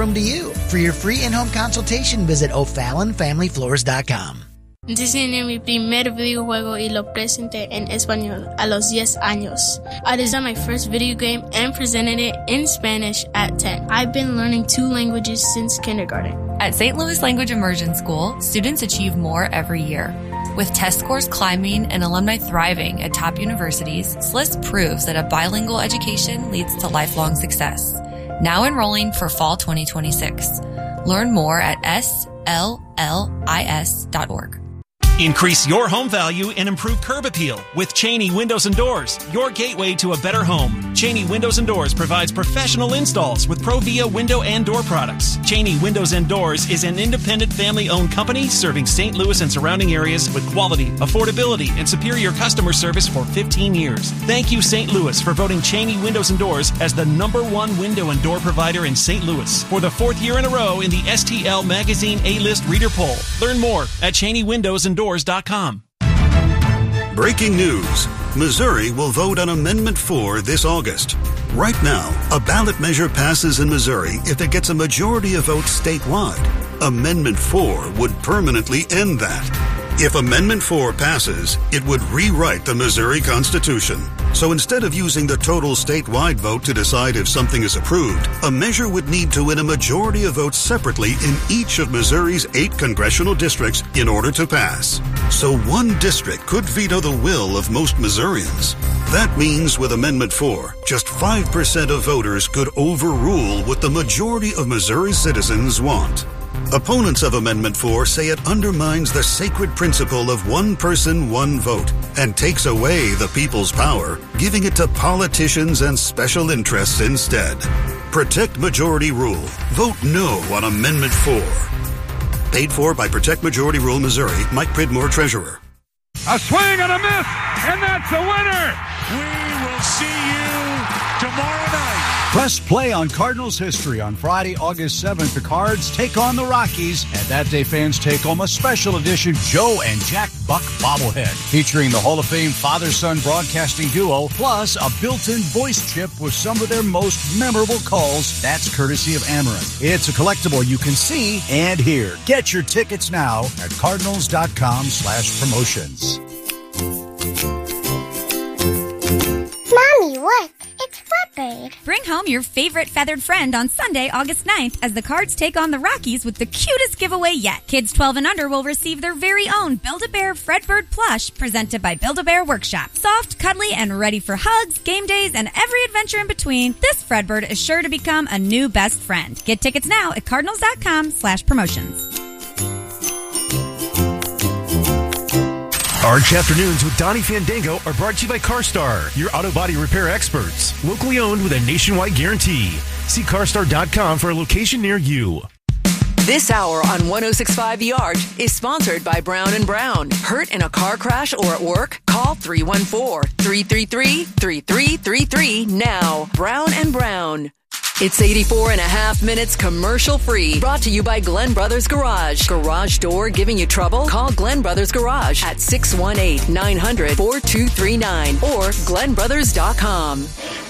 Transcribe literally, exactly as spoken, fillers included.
room to you. For your free in-home consultation, visit O'Fallon Family Floors dot com. Diseñé mi primer videojuego y lo presenté en español a los diez años. I designed my first video game and presented it in Spanish at ten. I've been learning two languages since kindergarten. At Saint Louis Language Immersion School, students achieve more every year. With test scores climbing and alumni thriving at top universities, S L I S proves that a bilingual education leads to lifelong success. Now enrolling for fall twenty twenty-six. Learn more at S L L I S dot org. Increase your home value and improve curb appeal with Cheney Windows and Doors, your gateway to a better home. Cheney Windows and Doors provides professional installs with Provia window and door products. Cheney Windows and Doors is an independent family-owned company serving Saint Louis and surrounding areas with quality, affordability, and superior customer service for fifteen years. Thank you, Saint Louis, for voting Cheney Windows and Doors as the number one window and door provider in Saint Louis for the fourth year in a row in the S T L Magazine A-List Reader Poll. Learn more at Cheney Windows and Doors dot com. Breaking news. Missouri will vote on Amendment four this August. Right now, a ballot measure passes in Missouri if it gets a majority of votes statewide. Amendment four would permanently end that. If Amendment four passes, it would rewrite the Missouri Constitution. So instead of using the total statewide vote to decide if something is approved, a measure would need to win a majority of votes separately in each of Missouri's eight congressional districts in order to pass. So one district could veto the will of most Missourians. That means with Amendment four, just five percent of voters could overrule what the majority of Missouri citizens want. Opponents of Amendment four say it undermines the sacred principle of one person, one vote, and takes away the people's power, giving it to politicians and special interests instead. Protect majority rule. Vote no on Amendment four. Paid for by Protect Majority Rule Missouri. Mike Pridmore, Treasurer. A swing and a miss, and that's a winner. We will see you tomorrow night. Press play on Cardinals history on Friday, August seventh. The Cards take on the Rockies, and that day fans take home a special edition Joe and Jack Buck bobblehead featuring the Hall of Fame father-son broadcasting duo, plus a built-in voice chip with some of their most memorable calls. That's courtesy of Amarin. It's a collectible you can see and hear. Get your tickets now at cardinals.com slash promotions. Mommy, look. It's Fredbird. Bring home your favorite feathered friend on Sunday, August ninth, as the Cards take on the Rockies with the cutest giveaway yet. Kids twelve and under will receive their very own Build-A-Bear Fredbird plush presented by Build-A-Bear Workshop. Soft, cuddly, and ready for hugs, game days, and every adventure in between, this Fredbird is sure to become a new best friend. Get tickets now at cardinals.com slash promotions. Arch Afternoons with Donnie Fandango are brought to you by CarStar, your auto body repair experts. Locally owned with a nationwide guarantee. See carstar dot com for a location near you. This hour on one oh six point five The Arch is sponsored by Brown and Brown. Hurt in a car crash or at work? Call three one four, three three three, three three three three now. Brown and Brown. It's eighty-four and a half minutes commercial free. Brought to you by Glenn Brothers Garage. Garage door giving you trouble? Call Glenn Brothers Garage at six one eight, nine hundred, four two three nine or glenn brothers dot com.